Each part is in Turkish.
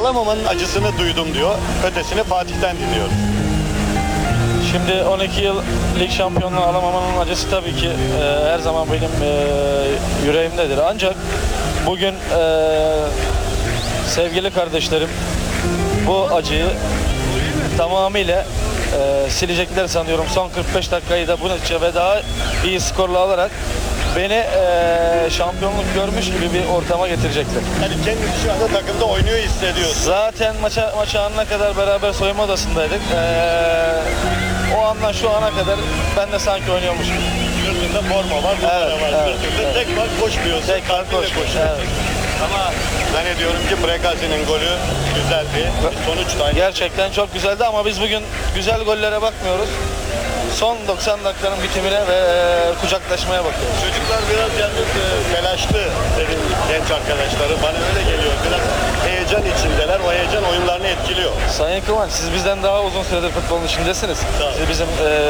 alamamanın acısını duydum diyor. Ötesini Fatih'ten dinliyoruz. Şimdi 12 yıl lig şampiyonluğu alamamanın acısı tabii ki her zaman benim yüreğimdedir. Ancak bugün sevgili kardeşlerim bu acıyı tamamıyla silecekler sanıyorum. Son 45 dakikayı da bu netice ve daha iyi skorla alarak beni şampiyonluk görmüş gibi bir ortama getirecekler. Yani kendisi şu anda takımda oynuyor hissediyorsun. Zaten maça anına kadar beraber soyunma odasındaydık. O andan şu ana kadar ben de sanki oynuyormuş gibi. Sırtında forma var, numara var. Evet. Sırtında tek var, koşmuyorsun. Tek var, koşmuyorsun. Evet. Ama zannediyorum ki Prekazi'nin golü güzeldi. Sonuçta Gerçekten çok güzeldi ama biz bugün güzel gollere bakmıyoruz. Son 90 dakikanın bitimine ve kucaklaşmaya bakıyoruz. çocuklar biraz yalnız telaşlı senin genç arkadaşları. Bana öyle geliyor. Biraz heyecan içindeler. O heyecan oyunlarını etkiliyor. Sayın Kıvanç, siz bizden daha uzun süredir futbolun içindesiniz. Siz bizim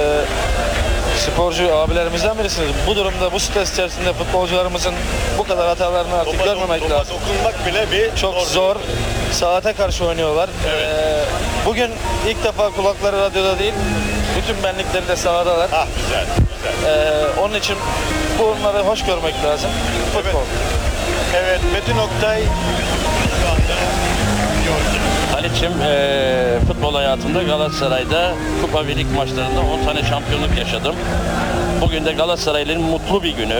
sporcu abilerimizden birisiniz. Bu durumda, bu stres içerisinde futbolcularımızın bu kadar hatalarını artık görmemek lazım. Dokunmak bile bir Çok zor. Saate karşı oynuyorlar. Evet. Bugün ilk defa kulakları radyoda değil, bütün benlikleri de sahadalar. Ah güzel, güzel. Onun için bunları hoş görmek lazım. Futbol. Evet, Metin Oktay şu anda Georgia. Halit'ciğim futbol hayatımda Galatasaray'da Kupa ve Lig maçlarında 10 tane şampiyonluk yaşadım. Bugün de Galatasaraylı'nın mutlu bir günü.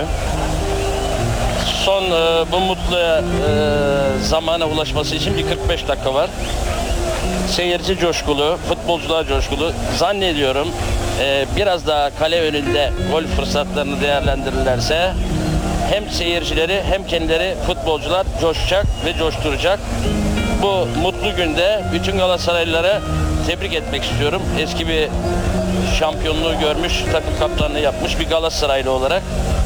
Son bu mutlu zamana ulaşması için bir 45 dakika var. Seyirci coşkulu, futbolcular coşkulu. Zannediyorum biraz daha kale önünde gol fırsatlarını değerlendirirlerse hem seyircileri hem kendileri futbolcular coşacak ve coşturacak. Bu mutlu günde bütün Galatasaraylılara tebrik etmek istiyorum. Eski bir şampiyonluğu görmüş, takım kaptanlığı yapmış bir Galatasaraylı olarak.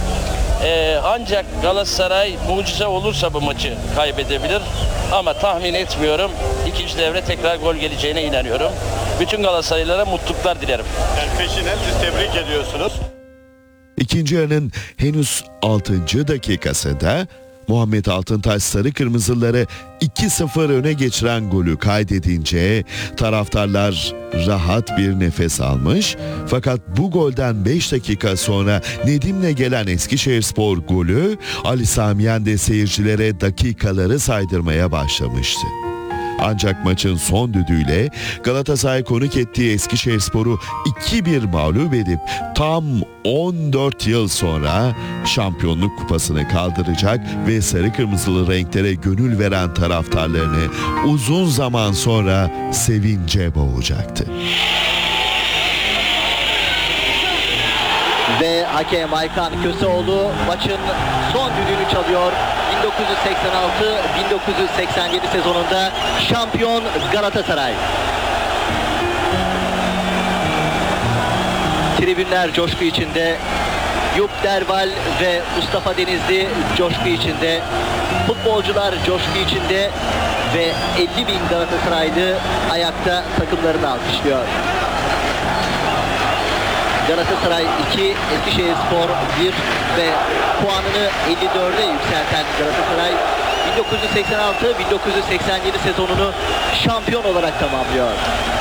Ancak Galatasaray mucize olursa bu maçı kaybedebilir. Ama tahmin etmiyorum. İkinci devre tekrar gol geleceğine inanıyorum. Bütün Galatasaraylılara mutluluklar dilerim. Yani peşinen siz tebrik ediyorsunuz. İkinci yarının henüz 6. dakikasında Muhammed Altıntaş sarı kırmızıları 2-0 öne geçiren golü kaydedince taraftarlar rahat bir nefes almış. Fakat bu golden 5 dakika sonra Nedim'le gelen Eskişehirspor golü Ali Samiyen de seyircilere dakikaları saydırmaya başlamıştı. Ancak maçın son düdüğüyle Galatasaray konuk ettiği Eskişehirspor'u 2-1 mağlup edip tam 14 yıl sonra şampiyonluk kupasını kaldıracak ve sarı kırmızılı renklere gönül veren taraftarlarını uzun zaman sonra sevince boğacaktı. Ve hakem Aykan Köseoğlu maçın son düdüğünü çalıyor. 1986-1987 sezonunda şampiyon Galatasaray. Tribünler coşku içinde. Yup Derval ve Mustafa Denizli coşku içinde. Futbolcular coşku içinde ve 50.000 Galatasaraylı ayakta takımlarını alkışlıyor. Galatasaray 2, Eskişehirspor 1 ve puanını 54'e yükselten Galatasaray 1986-1987 sezonunu şampiyon olarak tamamlıyor.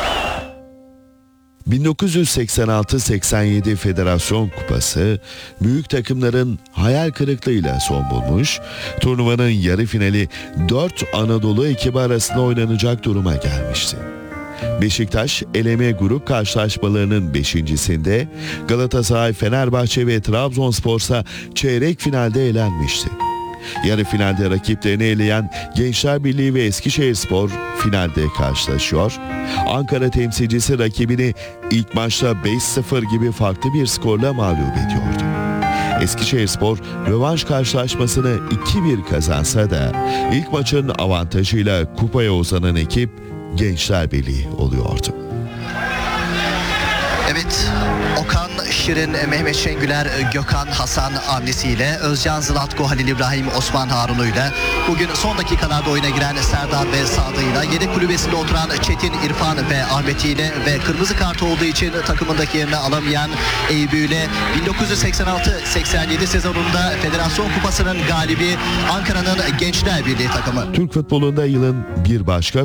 1986-87 Federasyon Kupası büyük takımların hayal kırıklığıyla son bulmuş, turnuvanın yarı finali 4 Anadolu ekibi arasında oynanacak duruma gelmişti. Beşiktaş eleme grup karşılaşmalarının 5.'sinde Galatasaray, Fenerbahçe ve Trabzonspor'sa çeyrek finalde elenmişti. Yarı finalde rakiplerini eleyen Gençler Birliği ve Eskişehirspor finalde karşılaşıyor. Ankara temsilcisi rakibini ilk maçta 5-0 gibi farklı bir skorla mağlup ediyordu. Eskişehirspor rövanş karşılaşmasını 2-1 kazansa da ilk maçın avantajıyla kupaya uzanan ekip Gençler Birliği oluyordu. Evet, Okan Şirin, Mehmet Şengüler, Gökhan Hasan hamlesiyle Özcan Zlatko, Halil İbrahim, Osman Harunu'yla bugün son dakikalarda oyuna giren Serdar ve Sadı'yla yedek kulübesinde oturan Çetin, İrfan ve Ahmet'iyle ve kırmızı kart olduğu için takımındaki yerini alamayan Eyüp'üyle 1986-87 sezonunda Federasyon Kupası'nın galibi Ankara'nın Gençler Birliği takımı. Türk futbolunda yılın bir başka